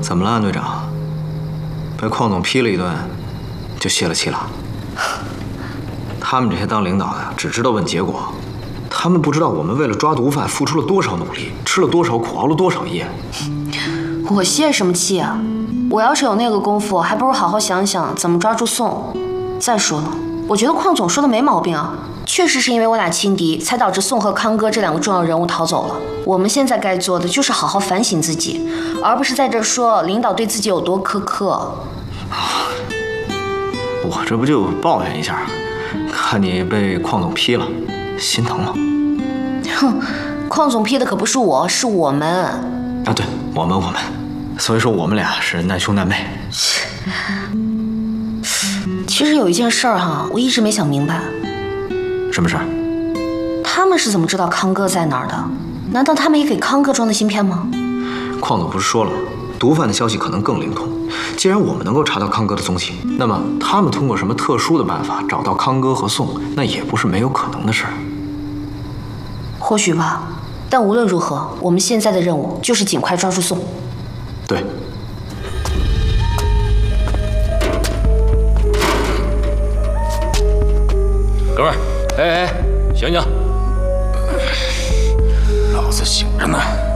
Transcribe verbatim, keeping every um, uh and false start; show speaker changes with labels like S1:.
S1: 怎么了，安队长？被邝总批了一顿，就泄了气了？他们这些当领导的只知道问结果，他们不知道我们为了抓毒贩付出了多少努力，吃了多少苦，熬了多少夜。
S2: 我泄什么气啊？我要是有那个功夫，还不如好好想想怎么抓住宋。再说了，我觉得邝总说的没毛病啊。确实是因为我俩轻敌，才导致宋和康哥这两个重要人物逃走了。我们现在该做的就是好好反省自己，而不是在这说领导对自己有多苛刻。
S1: 我这不就抱怨一下，看你被邝总批了，心疼吗？
S2: 哼，邝总批的可不是我，是我们。
S1: 啊，对，我们我们，所以说我们俩是难兄难妹。
S2: 其实有一件事儿哈，我一直没想明白。
S1: 什么事儿？
S2: 他们是怎么知道康哥在哪儿的？难道他们也给康哥装的芯片吗？
S1: 邝总不是说了吗？毒贩的消息可能更灵通。既然我们能够查到康哥的踪迹，那么他们通过什么特殊的办法找到康哥和宋，那也不是没有可能的事儿。
S2: 或许吧，但无论如何，我们现在的任务就是尽快抓住宋。
S1: 对。
S3: 哥们儿，哎哎，醒醒！老子醒着呢。